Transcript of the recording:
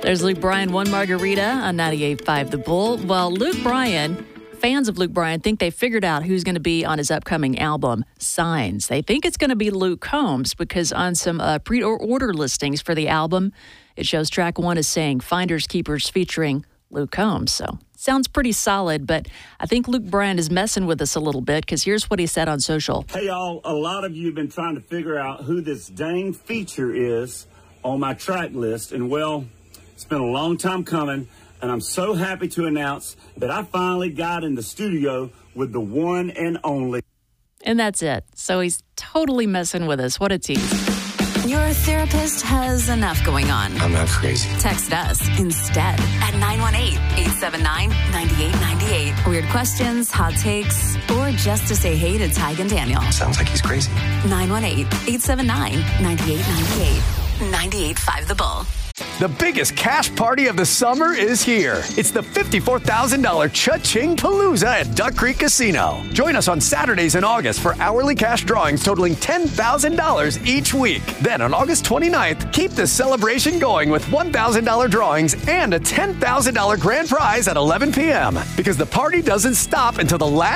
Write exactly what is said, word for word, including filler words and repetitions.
There's Luke Bryan, One Margarita on ninety-eight point five The Bull. Well, Luke Bryan, fans of Luke Bryan think they figured out who's going to be on his upcoming album, Signs. They think it's going to be Luke Combs because on some uh, pre-order listings for the album, it shows track one is saying Finders Keepers featuring Luke Combs. So sounds pretty solid, but I think Luke Bryan is messing with us a little bit because here's what he said on social. Hey, y'all, a lot of you have been trying to figure out who this dang feature is on my track list, and well, it's been a long time coming, and I'm so happy to announce that I finally got in the studio with the one and only. And that's it. So he's totally messing with us. What a tease. Your therapist has enough going on. I'm not crazy. Text us instead at nine one eight, eight seven nine, nine eight nine eight. Weird questions, hot takes, or just to say hey to Tig and Daniel. Sounds like he's crazy. nine one eight, eight seven nine, nine eight nine eight. ninety-eight point five The Bull. The biggest cash party of the summer is here. It's the fifty-four thousand dollars Cha-Ching Palooza at Duck Creek Casino. Join us on Saturdays in August for hourly cash drawings totaling ten thousand dollars each week. Then on August twenty-ninth, keep the celebration going with one thousand dollars drawings and a ten thousand dollars grand prize at eleven p.m. Because the party doesn't stop until the last